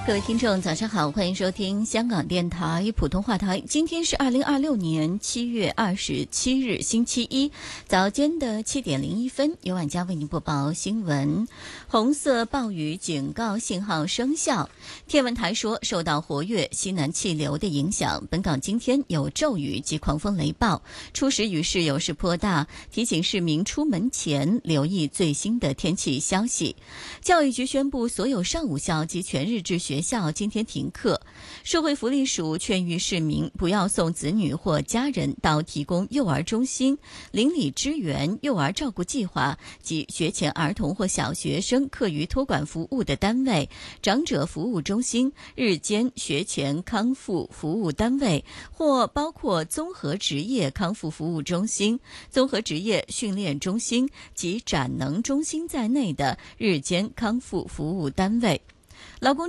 各位听众早上好，欢迎收听香港电台普通话台。今天是2026年7月27日星期一早间的7点01分，由晚家为您播报新闻。红色暴雨警告信号生效，天文台说受到活跃西南气流的影响，本港今天有骤雨及狂风雷暴，初时雨势有时颇大，提醒市民出门前留意最新的天气消息。教育局宣布所有上午校及全日制学校今天停课。社会福利署劝喻市民不要送子女或家人到提供幼儿中心、邻里支援幼儿照顾计划及学前儿童或小学生课余托管服务的单位、长者服务中心、日间学前康复服务单位或包括综合职业康复服务中心、综合职业训练中心及展能中心在内的日间康复服务单位。劳工